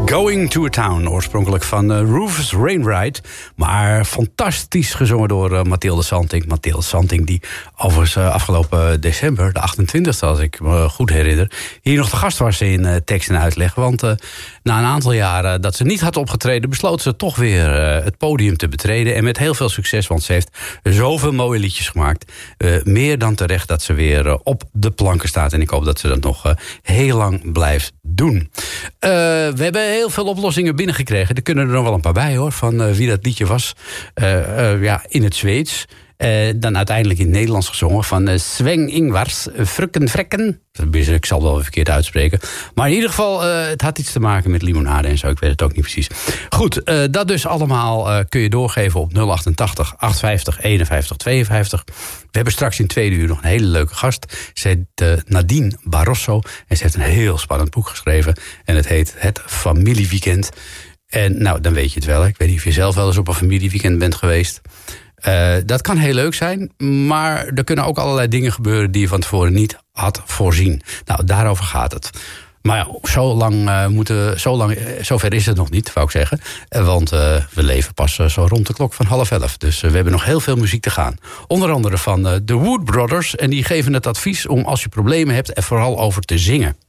Going to a Town, oorspronkelijk van Rufus Wainwright. Maar fantastisch gezongen door Mathilde Santing. Mathilde Santing die overigens afgelopen december, de 28e als ik me goed herinner, hier nog de gast was in tekst en uitleg. Want na een aantal jaren dat ze niet had opgetreden, besloot ze toch weer het podium te betreden. En met heel veel succes, want ze heeft zoveel mooie liedjes gemaakt. Meer dan terecht dat ze weer op de planken staat. En ik hoop dat ze dat nog heel lang blijft doen. We hebben heel veel oplossingen binnengekregen. Er kunnen er nog wel een paar bij hoor, van wie dat liedje was. In het Zweeds. Dan uiteindelijk in het Nederlands gezongen van Sven Ingvars, Frukken Vrekken. Ik zal het wel verkeerd uitspreken. Maar in ieder geval, het had iets te maken met limonade en zo. Ik weet het ook niet precies. Goed, dat dus allemaal kun je doorgeven op 088 850 51 52. We hebben straks in 2 uur nog een hele leuke gast. Ze heet Nadine Barroso. En ze heeft een heel spannend boek geschreven. En het heet Het Familieweekend. En nou, dan weet je het wel. Ik weet niet of je zelf wel eens op een familieweekend bent geweest. Dat kan heel leuk zijn, maar er kunnen ook allerlei dingen gebeuren die je van tevoren niet had voorzien. Nou, daarover gaat het. Maar ja, zover is het nog niet, wou ik zeggen. Want we leven pas zo rond de klok van 10:30. Dus we hebben nog heel veel muziek te gaan. Onder andere van de Wood Brothers. En die geven het advies om als je problemen hebt er vooral over te zingen.